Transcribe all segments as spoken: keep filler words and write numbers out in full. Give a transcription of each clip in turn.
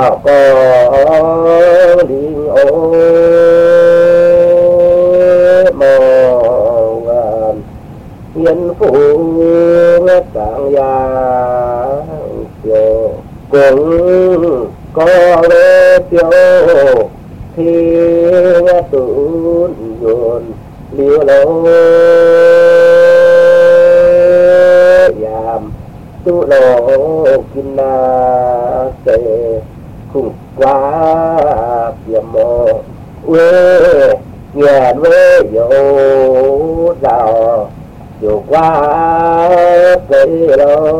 bảo có linh ô mong hiền phụ càng già chiều cũng có lê tiêu thì tụn dồn liêu lâu giảm tu lô kinh na kề khủng quá tiềm mô quê nghẹn với dấu rào dấu quá cây lâu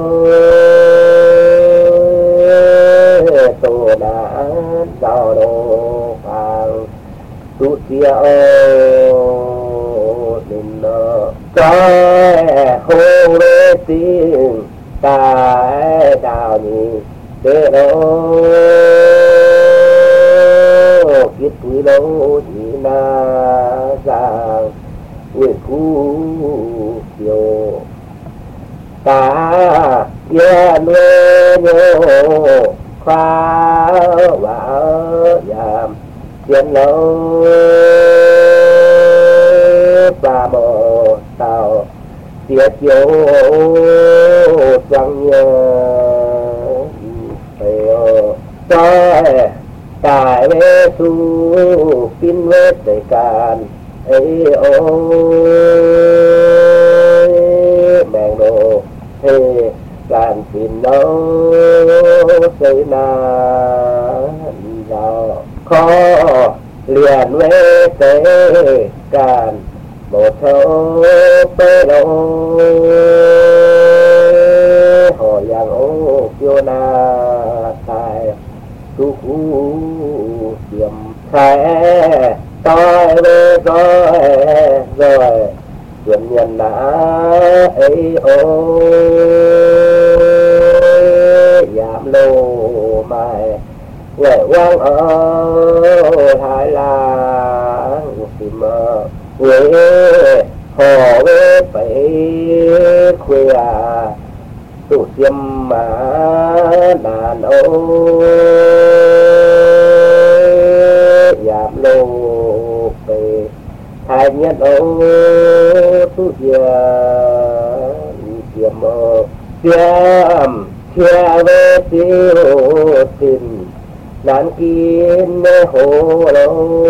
tô đã rào đồ vàng tu tia ô đình nơ trói hô lê tiếng tại đào nhị để đâu kiết quý lâu chỉ na giang nguyện cú chiều ta yên nuôi nhô khoa và giảm tiền lâu và bờ tàu tiết chiều chẳng nhớ tôi tại về su pin vết đầy càn ấy ôi mèn đồ thế càn pin đâu xây na giàu khó liền về tế càn một thâu bê đâu họ yang ô kiêu na tài tu cú tiệm khai tôi về rồi rồi chuyện nhân đã ấy ôi giảm lô mày quẻ quang ở Thái Lan tìm mơ quê họ về phải khuya tụ tiêm mà đàn ôi giảm lô về hai nhân ôi tụ tiêm tiêm mơ tiêm tiêm về tiêu tình đàn kín hồ lâu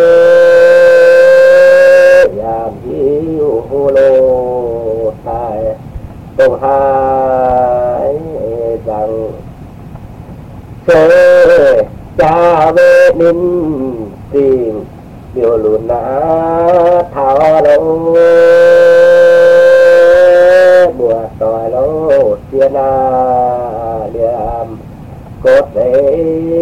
giảm hiu hồ lô tài tổng hai rằng sẽ cha về ninh tình điều luôn đã thao lâu bùa tỏi lâu tiền à liềm cốt để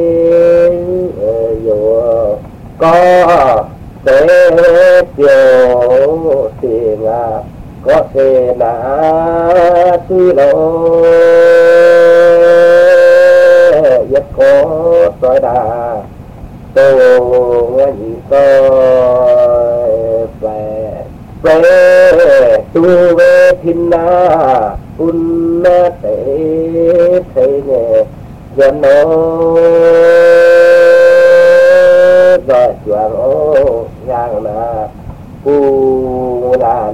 dù có sẽ tiêu tiền à có thể là suy lô nhất có tôi đã tôi nghe gì tôi về về tu về thiên na un na tế thấy nè dân ô rồi chuang ô giang na cu đàn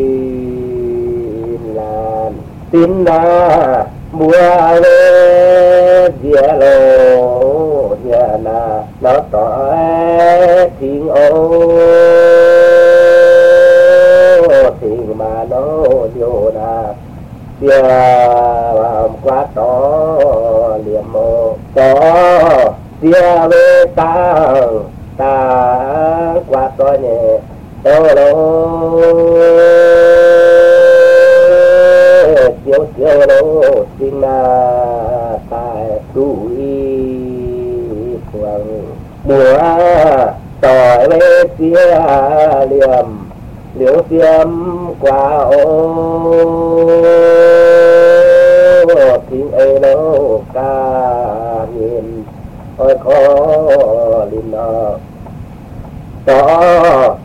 kim làn tin na mua lê dìa lô dìa na nó tỏ thiên ô thiên mà nó vô na dìa làm quá to liềm mô to dìa về ta ta quá to nhẹ đâu đâu chiếu chiếu đâu xin là tại đuổi quăng mùa tỏi về phía liềm liễu xiêm qua ô tiếng ấy đâu ca nhìn ôi khó linh đó